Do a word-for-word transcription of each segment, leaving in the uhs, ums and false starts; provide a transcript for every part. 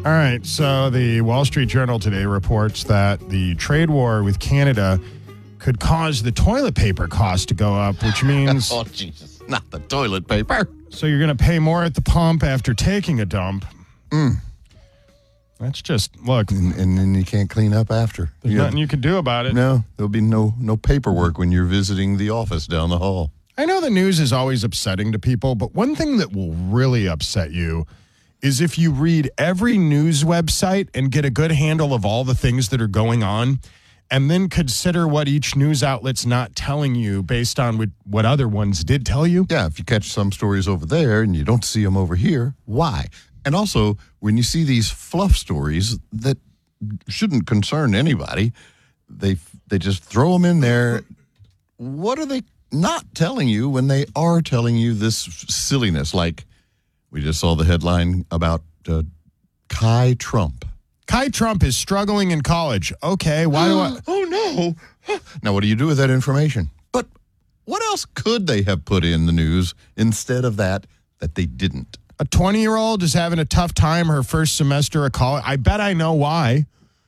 All right, so the Wall Street Journal today reports that the trade war with Canada could cause the toilet paper cost to go up, which means... oh, Jesus, not the toilet paper. So you're going to pay more at the pump after taking a dump. Mm. That's just, look... And, and then you can't clean up after. There's You nothing you can do about it. No, there'll be no no paperwork when you're visiting the office down the hall. I know the news is always upsetting to people, but one thing that will really upset you is if you read every news website and get a good handle of all the things that are going on, and then consider what each news outlet's not telling you based on what, what other ones did tell you. Yeah, if you catch some stories over there and you don't see them over here, why? And also, when you see these fluff stories that shouldn't concern anybody, they they just throw them in there. What are they not telling you when they are telling you this silliness? Like, we just saw the headline about uh, Kai Trump. Kai Trump is struggling in college. Okay, why do I... Oh, no. Now, what do you do with that information? But what else could they have put in the news instead of that that they didn't? A twenty-year-old is having a tough time her first semester of college. I bet I know why.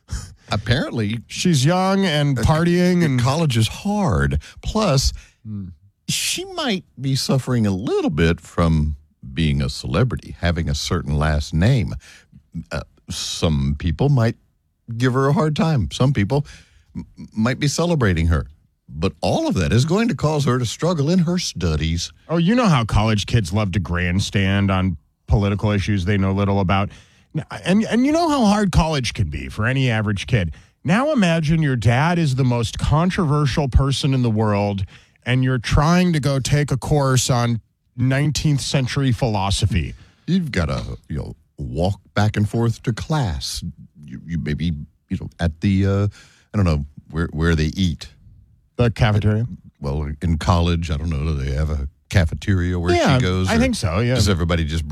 Apparently, she's young and partying, and college is hard. Plus, hmm. she might be suffering a little bit from being a celebrity, having a certain last name. Uh, some people might give her a hard time. Some people m- might be celebrating her. But all of that is going to cause her to struggle in her studies. Oh, you know how college kids love to grandstand on political issues they know little about. And and you know how hard college can be for any average kid. Now imagine your dad is the most controversial person in the world, and you're trying to go take a course on nineteenth century philosophy. You've got to, you know, walk back and forth to class. You, you maybe, you know, at the, uh, I don't know, where, where they eat. The cafeteria? Well, in college, I don't know, do they have a cafeteria where yeah, she goes? I think so, yeah. Does everybody just